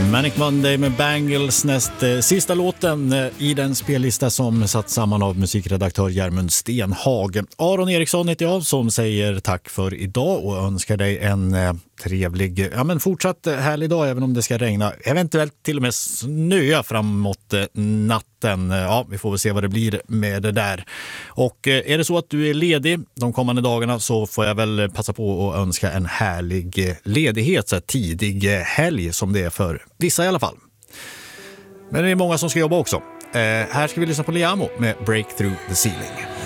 Manic Monday med Bangles, näst sista låten i den spellista som satt samman av musikredaktör Järmund Stenhag. Aron Eriksson heter jag som säger tack för idag och önskar dig en trevlig, fortsatt härlig dag även om det ska regna, eventuellt till och med snöa framåt natten. Ja, vi får väl se vad det blir med det där. Och är det så att du är ledig de kommande dagarna så får jag väl passa på att önska en härlig ledighet, så här tidig helg som det är för vissa i alla fall. Men det är många som ska jobba också. Här ska vi lyssna på Liamo med Break Through the Ceiling.